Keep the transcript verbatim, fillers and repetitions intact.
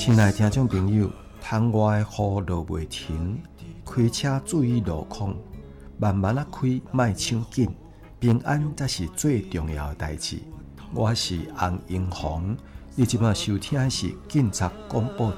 亲爱的听众朋友，窗外的雨落袂停，开车注意路况，慢慢啊开，莫抢紧，平安才是最重要的代志。我是洪英红，你即马收听的是警察广播